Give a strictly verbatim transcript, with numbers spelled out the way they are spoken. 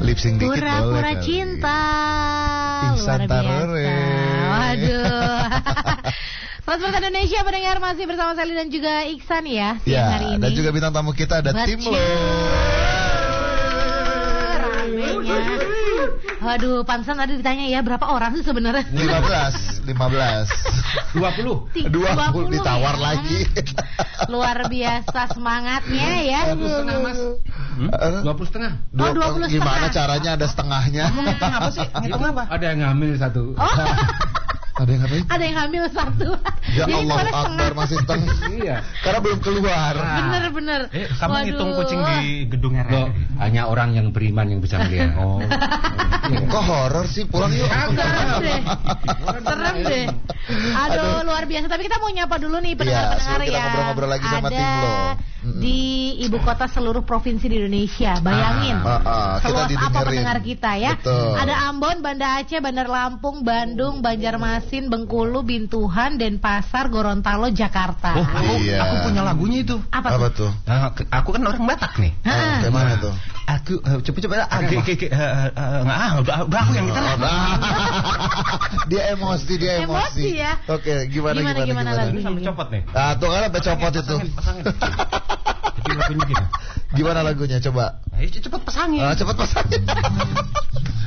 Lip sync dikit Pura-pura boleh kali. cinta. Ihsan Luar biasa. Tarore. Waduh. Transport Indonesia pendengar masih bersama Sally dan juga Iksan ya siang Ya, hari ini. dan juga bintang tamu kita ada Baca. tim lo. Ramenya. Waduh, pantesan tadi ditanya ya berapa orang sih sebenarnya? lima belas, lima belas. dua puluh. dua puluh ditawar ya. lagi. Luar biasa semangatnya ya. dua puluh setengah mas. Hmm? dua puluh setengah. Oh, dua puluh Gimana setengah. caranya ada setengahnya? Ngitung apa sih? Ngitung apa? Ada yang ngambil satu. Oh, Ada yang ngapain? ada yang hamil satu. Ya Jadi Allah keluarnya Akbar setengah. masih setengah. Iya. Karena belum keluar. Bener-bener. Eh, kamu Waduh. ngitung kucing di gedungnya Loh, hanya orang yang beriman yang bisa melihat. Oh. Kok horor sih? Pulang yuk. Serem deh. Serem deh. Aduh, luar biasa. Tapi kita mau nyapa dulu nih pendengar-pendengar sebelum kita ya. ngobrol-ngobrol lagi sama Ada tim lo. Mm-mm. di ibu kota seluruh provinsi di Indonesia. Bayangin. Ah, ah, ah. Kita Seluas apa didengerin. pendengar kita ya. Betul. Ada Ambon, Banda Aceh, Bandar Lampung, Bandung, Banjarmasin, Bengkulu, Bintuhan, Denpasar, Gorontalo, Jakarta. Oh, aku, Iya. aku punya lagunya itu. Apa, Apa tuh? tuh? Nah, ke- aku kan orang Batak nih. Hah? Oh, kayak mana tuh? Aku eh, cepet-cepet ah, ke- ke- ke- eh, eh, eh, nggak, ah, udah, udah aku yang kita lah. Dia emosi, dia emosi. Emosi ya. Oke, gimana Gimana, gimana gimana gimana? lagunya? Ini sampai copot nih. Ah, tuh kan sampai copot itu. Pasangin, pasangin. Jadi lagunya gitu. Gimana lagunya coba? Ayo cepet pasangin. Ah, cepat pasangin.